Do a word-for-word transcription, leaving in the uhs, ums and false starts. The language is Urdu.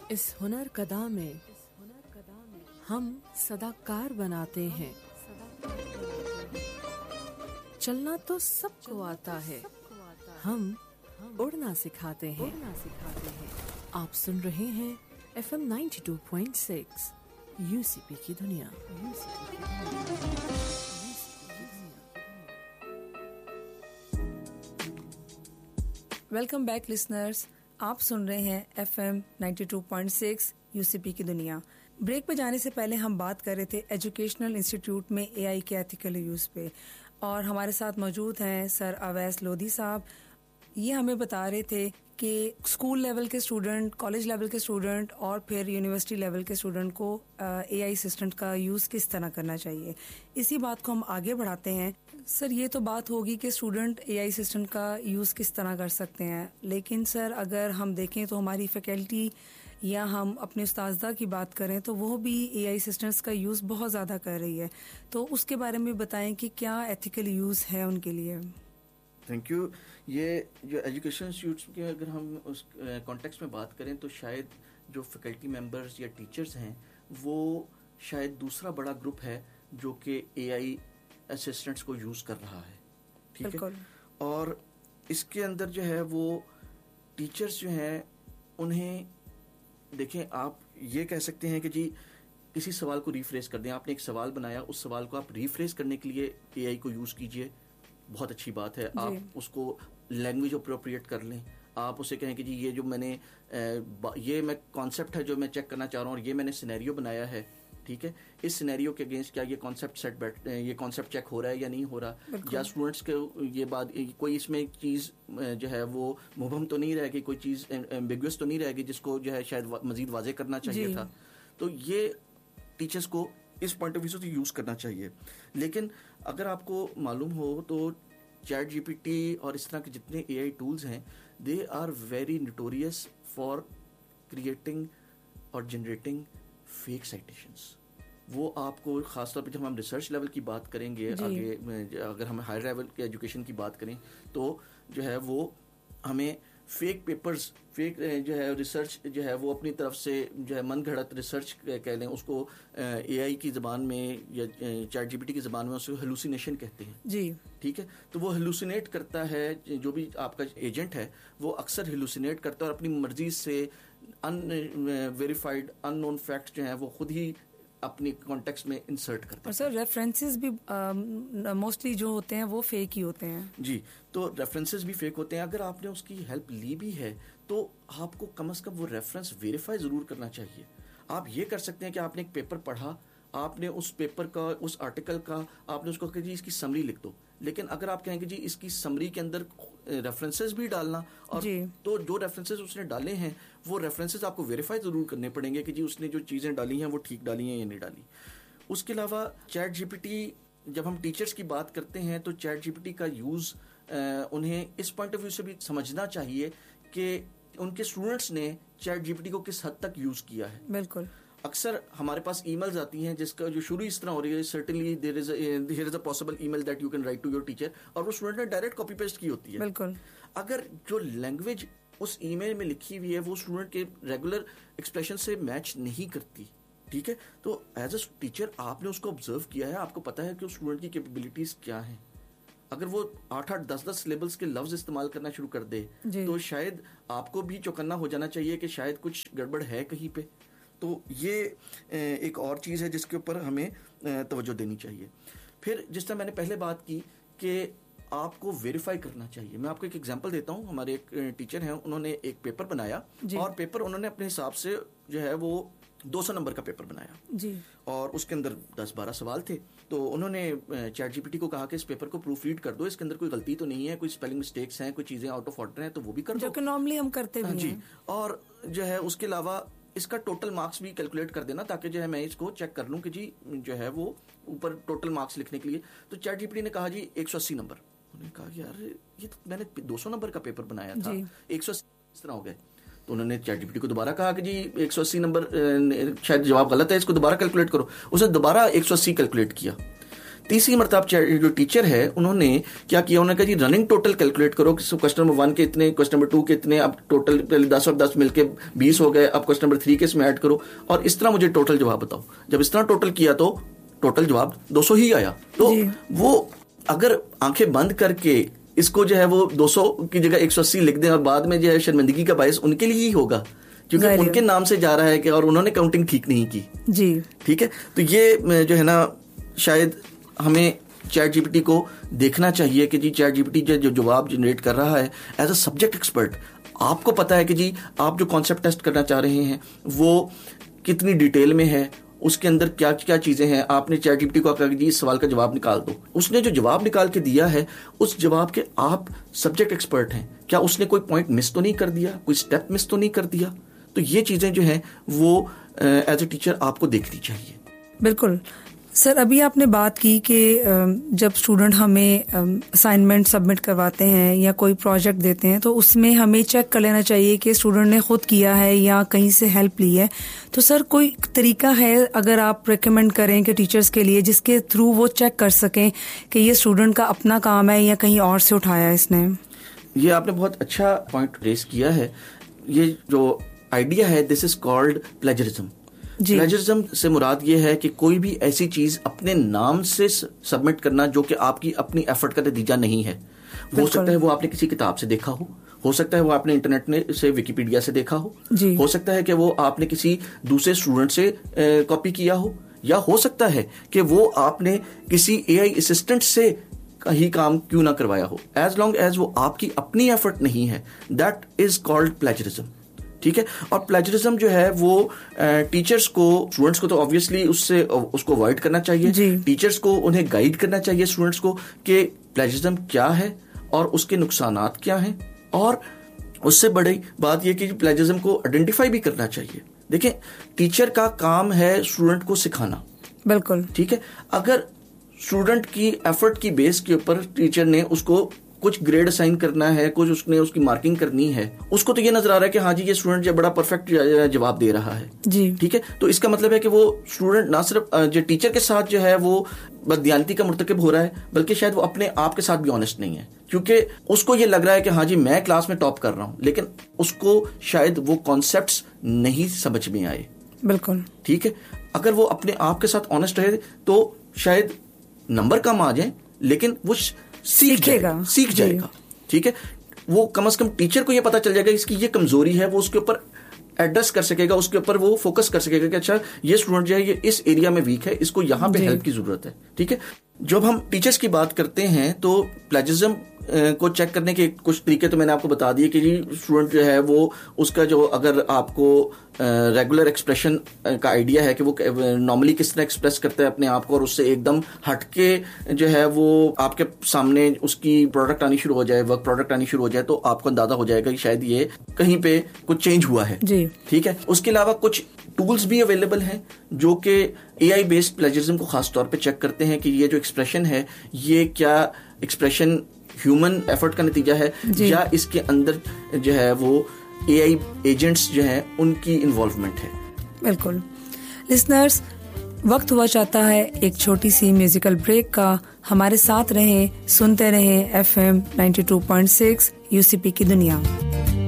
اس ہنر کدا میں ہم صداکار بناتے ہیں. چلنا تو سب کو آتا ہے, ہم اڑنا سکھاتے ہیں. آپ سن رہے ہیں F M ninety two point six you سی پی کی دنیا. ویلکم بیک لسنرز, آپ سن رہے ہیں F M ninety two point six you سی پی کی دنیا. بریک پہ جانے سے پہلے ہم بات کر رہے تھے ایجوکیشنل انسٹیٹیوٹ میں اے آئی کے ایتھیکل یوز پہ, اور ہمارے ساتھ موجود ہیں سر اویس لودھی صاحب. یہ ہمیں بتا رہے تھے کہ اسکول لیول کے اسٹوڈنٹ, کالج لیول کے اسٹوڈنٹ اور پھر یونیورسٹی لیول کے اسٹوڈنٹ کو اے آئی اسسٹنٹ کا یوز کس طرح کرنا چاہیے. اسی بات کو ہم آگے بڑھاتے ہیں. سر, یہ تو بات ہوگی کہ اسٹوڈنٹ اے آئی اسسٹنٹ کا یوز کس طرح کر سکتے ہیں, لیکن سر اگر ہم دیکھیں تو ہماری فیکلٹی یا ہم اپنے اساتذہ کی بات کریں تو وہ بھی اے آئی اسسٹنٹس کا یوز بہت زیادہ کر رہی ہے. تو اس کے بارے میں بتائیں کہ کیا ایتھیکل یوز ہے ان کے لیے. Thank you. یہ جو ایجوکیشن انسٹیٹیوٹس کے اگر ہم اس کانٹیکسٹ میں بات کریں تو شاید جو فیکلٹی ممبرز یا ٹیچرز ہیں وہ شاید دوسرا بڑا گروپ ہے جو کہ اے آئی اسسٹنٹس کو یوز کر رہا ہے. ٹھیک ہے, اور اس کے اندر جو ہے وہ ٹیچرز جو ہیں انہیں دیکھیں, آپ یہ کہہ سکتے ہیں کہ جی کسی سوال کو ریفریز کر دیں. آپ نے ایک سوال بنایا, اس سوال کو آپ ریفریز کرنے کے لیے اے آئی کو یوز کیجئے, بہت اچھی بات ہے. آپ اس کو لینگویج اپروپریٹ کر لیں. آپ اسے کہیں کہ جی یہ جو میں نے یہ میں کانسیپٹ ہے جو میں چیک کرنا چاہ رہا ہوں اور یہ میں نے سینیریو بنایا ہے, ٹھیک ہے, اس سینیریو کے اگینسٹ کیا یہ کانسیپٹ سیٹ بیٹھ یہ کانسیپٹ چیک ہو رہا ہے یا نہیں ہو رہا, یا اسٹوڈنٹس کے یہ بات کوئی اس میں چیز جو ہے وہ مبہم تو نہیں رہے گی, کوئی چیز ایمبیگوس تو نہیں رہے گی جس کو جو ہے شاید مزید واضح کرنا چاہیے تھا. تو یہ ٹیچرس کو اس پوائنٹ آف ویو سے یوز کرنا چاہیے. لیکن اگر آپ کو معلوم ہو تو چیٹ جی پی ٹی اور اس طرح کے جتنے اے آئی ٹولز ہیں they are very notorious for creating اور جنریٹنگ فیک سائٹیشنس. وہ آپ کو خاص طور پہ جب ہم ریسرچ لیول کی بات کریں گے آگے, اگر ہم ہائر لیول کے ایجوکیشن کی بات کریں تو جو ہے وہ ہمیں فیک پیپرز, فیک جو ہے ریسرچ جو ہے وہ اپنی طرف سے جو ہے من گھڑت ریسرچ کہہ لیں اس کو, اے آئی کی زبان میں یا چیٹ جی پی ٹی کی زبان میں اس کو ہیلوسینیشن کہتے ہیں. جی ٹھیک ہے, تو وہ ہیلوسینیٹ کرتا ہے, جو بھی آپ کا ایجنٹ ہے وہ اکثر ہیلوسینیٹ کرتا ہے اور اپنی مرضی سے ان ویریفائڈ ان نون فیکٹ جو ہیں وہ خود ہی اپنی کانٹیکسٹ میں انسرٹ کرتے ہیں. اور سر ریفرنسز بھی موسٹلی جو ہوتے ہیں وہ فیک ہی ہوتے ہیں. جی, تو ریفرنسز بھی فیک ہوتے ہیں. اگر آپ نے اس کی ہیلپ لی بھی ہے تو آپ کو کم از کم وہ ریفرنس ویریفائی ضرور کرنا چاہیے. آپ یہ کر سکتے ہیں کہ آپ نے ایک پیپر پڑھا, آپ نے اس پیپر کا, اس آرٹیکل کا آپ نے اس کو کہا جی اس کی سمری لکھ دو, لیکن اگر آپ کہیں گے جی اس کی سمری کے اندر ریفرنسز بھی ڈالنا, اور جی. تو جو ریفرنسز اس نے ڈالے ہیں وہ ریفرنسز آپ کو ویریفائی ضرور کرنے پڑیں گے کہ جی اس نے جو چیزیں ڈالی ہیں وہ ٹھیک ڈالی ہیں یا نہیں ڈالی. اس کے علاوہ چیٹ جی پی ٹی, جب ہم ٹیچرز کی بات کرتے ہیں تو چیٹ جی پی ٹی کا یوز انہیں اس پوائنٹ آف ویو سے بھی سمجھنا چاہیے کہ ان کے اسٹوڈنٹس نے چیٹ جی پی ٹی کو کس حد تک یوز کیا ہے. بالکل. اکثر ہمارے پاس ای میلز آتی ہیں جس کا جو شروع اس طرح ہو رہی ہے, certainly there is here is a possible E mile that you can write to your teacher, اور وہ اسٹوڈنٹ نے ڈائریکٹ کاپی پیسٹ کی ہوتی ہے. بالکل. اگر جو لینگویج اس ای میل میں لکھی ہوئی ہے وہ اسٹوڈنٹ کے ریگولر ایکسپریشن سے میچ نہیں کرتی, ٹھیک ہے, تو ایز اے ٹیچر آپ نے اس کو آبزرو کیا ہے, آپ کو پتا ہے کہ اس اسٹوڈنٹ کی کیپیبلٹیز کیا ہیں. اگر وہ آٹھ آٹھ دس دس لیبلز کے لفظ استعمال کرنا شروع کر دے جی. تو شاید آپ کو بھی چوکنا ہو جانا چاہیے کہ شاید کچھ گڑبڑ ہے کہیں پہ. تو یہ ایک اور چیز ہے جس کے اوپر ہمیں توجہ دینی چاہیے. پھر جس طرح میں نے پہلے بات کی کہ آپ کو ویریفائی کرنا چاہیے. میں آپ کو ایک ایگزامپل دیتا ہوں. ہمارے ایک ٹیچر ہیں, انہوں نے ایک پیپر بنایا جی. اور پیپر انہوں نے اپنے حساب سے جو ہے وہ دو سو نمبر کا پیپر بنایا جی. اور اس کے اندر دس بارہ سوال تھے. تو انہوں نے چیٹ جی پی ٹی کو کہا کہ اس پیپر کو پروف ریڈ کر دو, اس کے اندر کوئی غلطی تو نہیں ہے, کوئی اسپیلنگ مسٹیکس ہیں, کوئی چیزیں آؤٹ آف آرڈر ہیں تو وہ بھی کر دو, جو کہ نارملی ہم کرتے بھی جی. اور جو ہے اس کے علاوہ اس کا ٹوٹل مارکس بھی کیلکولیٹ کر دینا تاکہ جو ہے میں اس کو چیک کر لوں کہ جی جو ہے وہ اوپر ٹوٹل مارکس لکھنے کے لیے. تو چیٹ جی پی ٹی نے کہا جی ایک سو اسی نمبر. انہوں نے کہا یار یہ تو میں نے دو سو نمبر کا پیپر بنایا تھا, ایک سو اسی اس طرح ہو گئے. تو انہوں نے چیٹ جی پی ٹی کو دوبارہ کہا کہ جی ایک سو اسی نمبر شاید جواب غلط ہے, اس کو دوبارہ کیلکولیٹ کرو. اس نے دوبارہ ایک سو اسی کیلکولیٹ کیا. تیسری مرتبہ جو ٹیچر ہے انہوں نے کیا کیا, انہوں نے کہا جی رننگ ٹوٹل کیلکولیٹ کرو کہ کوسچن نمبر ون کے اتنے, کوسچن نمبر ٹو کے اتنے, اب ٹوٹل پہلے دس اور دس مل کے بیس ہو گئے, اب کوسچن نمبر تھری کے اس میں ایڈ کرو اور اس طرح مجھے ٹوٹل جواب بتاؤ. جب اس طرح ٹوٹل کیا تو ٹوٹل جواب دو سو ہی آیا. تو وہ اگر آنکھیں بند کر کے اس کو جو ہے وہ دو سو کی جگہ ایک سو اسی لکھ دیں اور بعد میں جو ہے شرمندگی کا باعث ان کے لیے ہی ہوگا کیونکہ ان کے نام سے جا رہا ہے کہ اور انہوں نے کاؤنٹنگ ٹھیک نہیں کی. جی ٹھیک ہے. تو یہ جو ہے نا شاید ہمیں چیٹ جی پی ٹی کو دیکھنا چاہیے کہ جی چیٹ جی پی ٹی جو جواب جنریٹ کر رہا ہے ایز اے سبجیکٹ ایکسپرٹ, آپ کو پتا ہے کہ جی آپ جو کانسیپٹ ٹیسٹ کرنا چاہ رہے ہیں وہ کتنی ڈیٹیل میں ہے, اس کے اندر کیا کیا چیزیں ہیں. آپ نے چیٹ جی پی ٹی کو کہا کہ جی اس سوال کا جواب نکال دو, اس نے جو جواب نکال کے دیا ہے اس جواب کے آپ سبجیکٹ ایکسپرٹ ہیں, کیا اس نے کوئی پوائنٹ مس تو نہیں کر دیا, کوئی اسٹیپ مس تو نہیں کر دیا. تو یہ چیزیں جو ہیں وہ ایز اے ٹیچر آپ کو دیکھنی چاہیے. بالکل سر, ابھی آپ نے بات کی کہ جب اسٹوڈنٹ ہمیں اسائنمنٹ سبمٹ کرواتے ہیں یا کوئی پروجیکٹ دیتے ہیں تو اس میں ہمیں چیک کر لینا چاہیے کہ اسٹوڈنٹ نے خود کیا ہے یا کہیں سے ہیلپ لی ہے. تو سر کوئی طریقہ ہے اگر آپ ریکمینڈ کریں کہ ٹیچرس کے لیے جس کے تھرو وہ چیک کر سکیں کہ یہ اسٹوڈنٹ کا اپنا کام ہے یا کہیں اور سے اٹھایا ہے اس نے؟ یہ آپ نے بہت اچھا پوائنٹ ریز کیا ہے. یہ جو آئیڈیا ہے دس از کالڈ پلیجرزم. پلیجرزم سے مراد یہ ہے کہ کوئی بھی ایسی چیز اپنے نام سے سبمٹ کرنا جو کہ آپ کی اپنی ایفرٹ کا نتیجہ نہیں ہے. ہو سکتا ہے وہ آپ نے کسی کتاب سے دیکھا ہو, ہو سکتا ہے وہ آپ نے انٹرنیٹ میں سے ویکیپیڈیا سے دیکھا ہو, ہو سکتا ہے کہ وہ آپ نے کسی دوسرے اسٹوڈنٹ سے کاپی کیا ہو, یا ہو سکتا ہے کہ وہ آپ نے کسی اے آئی اسسٹنٹ سے ہی کام کیوں نہ کروایا ہو. ایز لانگ ایز وہ آپ کی اپنی ایفرٹ نہیں ہے, دیٹ از کالڈ پلیجرزم. ٹھیک ہے. اور پلیجرزم جو ہے وہ ٹیچرس کو, اسٹوڈنٹس کو تو آبویسلی اس سے اس کو اوائڈ کرنا چاہیے. ٹیچرس کو انہیں گائیڈ کرنا چاہیے اسٹوڈنٹس کو کہ پلیجرزم کیا ہے اور اس کے نقصانات کیا ہیں, اور اس سے بڑی بات یہ کہ پلیجرزم کو آئیڈینٹیفائی بھی کرنا چاہیے. دیکھیں ٹیچر کا کام ہے اسٹوڈنٹ کو سکھانا. بالکل ٹھیک ہے. اگر اسٹوڈنٹ کی ایفرٹ کی بیس کے اوپر ٹیچر نے اس کو کچھ گریڈ اسائن کرنا ہے, کچھ اس نے اس کی مارکنگ کرنی ہے, اس کو تو یہ نظر آ رہا ہے کہ ہاں جی یہ اسٹوڈنٹ جو بڑا پرفیکٹ جواب دے رہا ہے. جی ٹھیک ہے. تو اس کا مطلب ہے کہ وہ اسٹوڈنٹ نہ صرف جو ٹیچر کے ساتھ جو ہے وہ بددیانتی کا مرتکب ہو رہا ہے, بلکہ شاید وہ اپنے آپ کے ساتھ بھی آنیسٹ نہیں ہے, کیونکہ اس کو یہ لگ رہا ہے کہ ہاں جی میں کلاس میں ٹاپ کر رہا ہوں, لیکن اس کو شاید وہ کانسیپٹس نہیں سمجھ میں آئے. بالکل ٹھیک ہے. اگر وہ اپنے آپ کے ساتھ آنیسٹ رہے تو شاید نمبر کم آ جائیں, لیکن وہ سیکھے گا, سیکھ جائے گا. ٹھیک ہے. وہ کم از کم ٹیچر کو یہ پتا چل جائے گا اس کی یہ کمزوری ہے, وہ اس کے اوپر ایڈریس کر سکے گا, اس کے اوپر وہ فوکس کر سکے گا کہ اچھا یہ اسٹوڈنٹ جو ہے یہ اس ایریا میں ویک ہے, اس کو یہاں پہ ہیلپ کی ضرورت ہے. ٹھیک ہے. جب ہم ٹیچرس کی بات کرتے ہیں تو پلیجرزم کو چیک کرنے کے کچھ طریقے تو میں نے آپ کو بتا دیے کہ جی اسٹوڈنٹ جو ہے وہ اس کا جو اگر آپ کو ریگولر ایکسپریشن کا آئیڈیا ہے کہ وہ نارملی کس طرح ایکسپریس کرتا ہے اپنے آپ کو, اور اس سے ایک دم ہٹ کے جو ہے وہ آپ کے سامنے اس کی پروڈکٹ آنی شروع ہو جائے, ورک پروڈکٹ آنی شروع ہو جائے, تو آپ کو اندازہ ہو جائے گا کہ شاید یہ کہیں پہ کچھ چینج ہوا ہے. جی ٹھیک ہے. اس کے علاوہ کچھ ٹولز بھی اویلیبل ہیں جو کہ اے آئی بیسڈ پلیجرزم کو خاص طور پہ چیک کرتے ہیں کہ یہ جو ایکسپریشن ہے یہ کیا ایکسپریشن ہیومن ایفرٹ کا نتیجہ ہے یا اس کے اندر جو ہے وہ اے آئی ایجنٹس جو ہیں ان کی انوالومنٹ ہے. بالکل. لسنرز, وقت ہوا چاہتا ہے ایک چھوٹی سی میوزیکل بریک کا. ہمارے ساتھ رہیں, سنتے رہیں F M ninety two point six you سی پی کی دنیا.